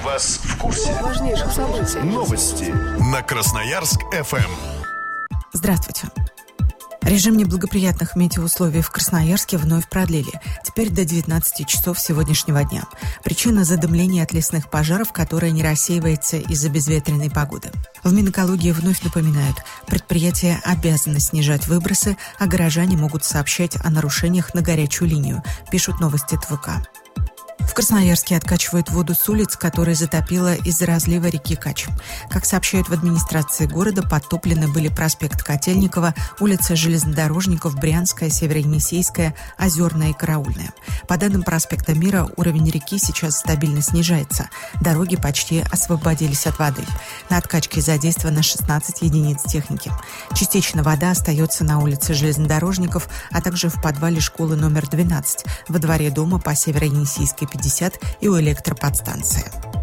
вас в курсе важнейших событий. Новости на Красноярск-ФМ. Здравствуйте. Режим неблагоприятных метеоусловий в Красноярске вновь продлили. Теперь до 19 часов сегодняшнего дня. Причина – задымление от лесных пожаров, которое не рассеивается из-за безветренной погоды. В Минэкологии вновь напоминают, предприятия обязаны снижать выбросы, а горожане могут сообщать о нарушениях на горячую линию, пишут новости ТВК. В Красноярске откачивают воду с улиц, которые затопило из-за разлива реки Кач. Как сообщают в администрации города, подтоплены были проспект Котельникова, улица Железнодорожников, Брянская, Северо-Енисейская, Озерная и Караульная. По данным проспекта Мира, уровень реки сейчас стабильно снижается. Дороги почти освободились от воды. На откачке задействовано 16 единиц техники. Частично вода остается на улице Железнодорожников, а также в подвале школы номер 12, во дворе дома по Северо-Енисейской 50 и у электроподстанции.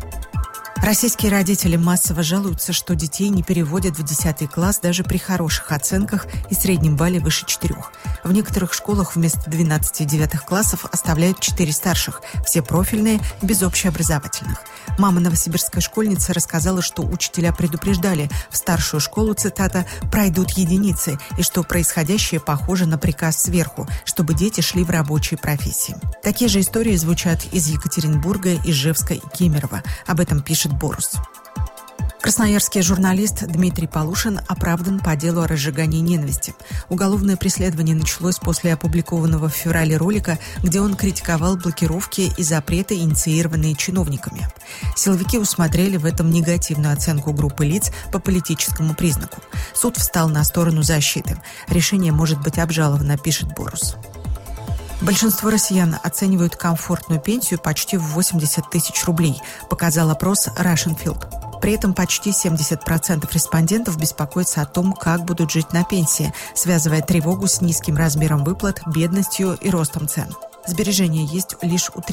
Российские родители массово жалуются, что детей не переводят в 10 класс даже при хороших оценках и среднем балле выше 4. В некоторых школах вместо 12 9 классов оставляют 4 старших, все профильные, без общеобразовательных. Мама новосибирской школьницы рассказала, что учителя предупреждали, в старшую школу, цитата, «пройдут единицы», и что происходящее похоже на приказ сверху, чтобы дети шли в рабочие профессии. Такие же истории звучат из Екатеринбурга, Ижевска и Кемерово. Об этом пишет Борус. Красноярский журналист Дмитрий Полушин оправдан по делу о разжигании ненависти. Уголовное преследование началось после опубликованного в феврале ролика, где он критиковал блокировки и запреты, инициированные чиновниками. Силовики усмотрели в этом негативную оценку группы лиц по политическому признаку. Суд встал на сторону защиты. Решение может быть обжаловано, пишет Борус. Большинство россиян оценивают комфортную пенсию почти в 80 тысяч рублей, показал опрос Russian Field. При этом почти 70% респондентов беспокоятся о том, как будут жить на пенсии, связывая тревогу с низким размером выплат, бедностью и ростом цен. Сбережения есть лишь у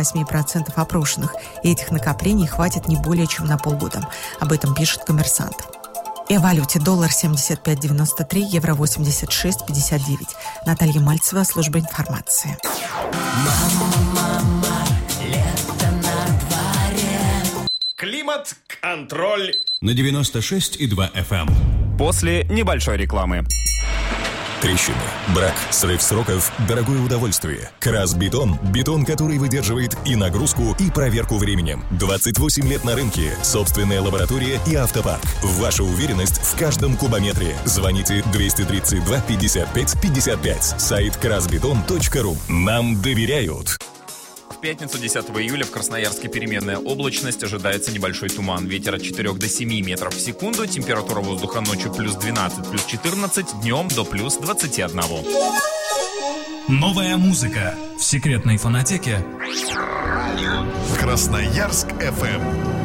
38% опрошенных, и этих накоплений хватит не более чем на полгода. Об этом пишет «Коммерсант». И о валюте: доллар 75.93, евро 86.59. Наталья Мальцева, служба информации. Мама, лето на дворе. Климат-контроль на 96,2 FM. После небольшой рекламы. Трещины, брак, срыв сроков, дорогое удовольствие. Красбетон – бетон, который выдерживает и нагрузку, и проверку временем. 28 лет на рынке, собственная лаборатория и автопарк. Ваша уверенность в каждом кубометре. Звоните 232 55 55. Сайт красбетон.ру. Нам доверяют. В пятницу 10 июля в Красноярске переменная облачность, ожидается небольшой туман. Ветер от 4 до 7 метров в секунду, температура воздуха ночью плюс 12, плюс 14, днем до плюс 21. Новая музыка в секретной фонотеке Красноярск ФМ.